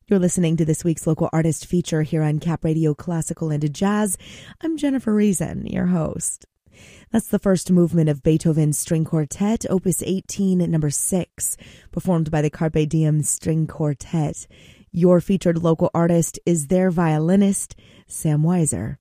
You're listening to this week's local artist feature here on Cap Radio Classical and Jazz. I'm Jennifer Reason, your host. That's the first movement of Beethoven's String Quartet, Opus 18, number 6, performed by the Carpe Diem String Quartet. Your featured local artist is their violinist, Sam Weiser.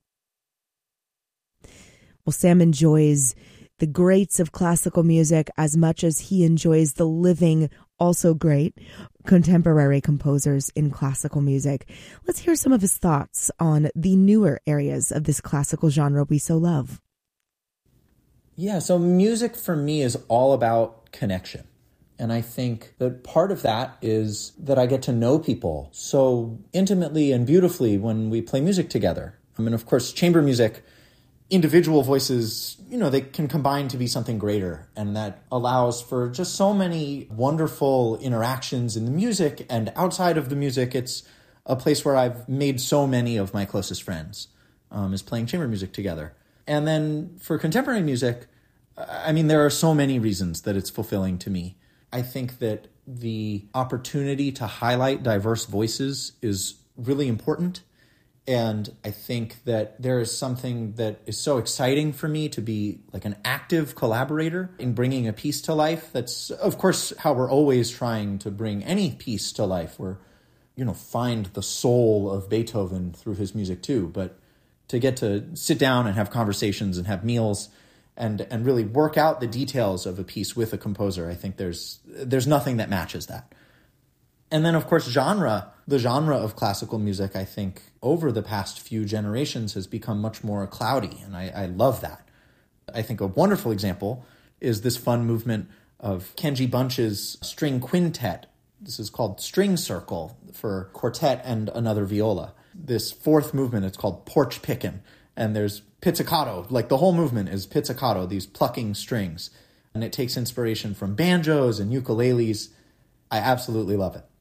Well, Sam enjoys the greats of classical music as much as he enjoys the living, also great, contemporary composers in classical music. Let's hear some of his thoughts on the newer areas of this classical genre we so love. Yeah, so music for me is all about connection. And I think that part of that is that I get to know people so intimately and beautifully when we play music together. I mean, of course, chamber music, individual voices, they can combine to be something greater. And that allows for just so many wonderful interactions in the music and outside of the music. It's a place where I've made so many of my closest friends, is playing chamber music together. And then for contemporary music, I mean, there are so many reasons that it's fulfilling to me. I think that the opportunity to highlight diverse voices is really important. And I think that there is something that is so exciting for me to be like an active collaborator in bringing a piece to life. That's, of course, how we're always trying to bring any piece to life. We're, find the soul of Beethoven through his music too. But to get to sit down and have conversations and have meals and really work out the details of a piece with a composer, I think there's nothing that matches that. And then, of course, the genre of classical music, I think, over the past few generations has become much more cloudy, and I love that. I think a wonderful example is this fun movement of Kenji Bunch's string quintet. This is called String Circle for quartet and another viola. This fourth movement, it's called Porch Pickin', and there's pizzicato. Like the whole movement is pizzicato, these plucking strings. And it takes inspiration from banjos and ukuleles. I absolutely love it.